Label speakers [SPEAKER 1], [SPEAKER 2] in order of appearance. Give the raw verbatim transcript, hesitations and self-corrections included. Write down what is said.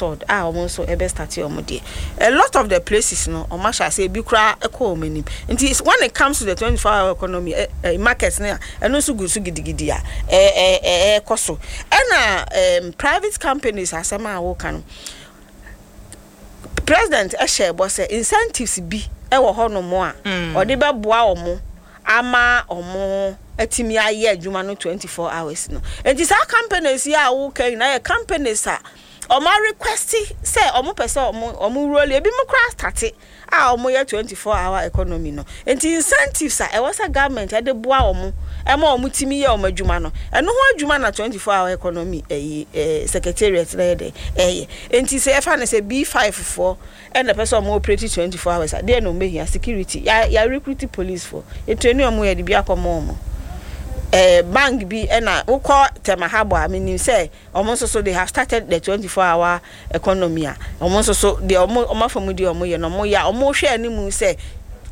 [SPEAKER 1] sword ah omo so e be start omo de a lot of the places no omo sha say bi kura ekọ omanim nti when it comes to the twenty-four hour economy eh, eh, markets na eno so gusu gidigidi a eh eh eh koso na um, private companies asema wo kan president e share bo say incentives bi e wo ho no mo a o de be boa omo ama omo atimi aye adwuma no twenty-four hours no enti sa companies ya wo kan na companies a omo request say omo pese omo omo role ebi mo kra start a omo ye twenty-four hour economy no enti incentives a e was a government e de boa omo e ma omo timi ye omo adwuma no eno ho adwuma na twenty-four hour economy eh secretariat na de eh enti say e fa na say B five four and the person omo operate twenty-four hours there no me here security ya ya recruit police for e train omo ye de bia komo omo eh bank bi na ukọ temahabo amini say omo so so they have started the twenty-four hour economy a omo so so the omo omo famudi omo ye no omo ya omo hwe animu say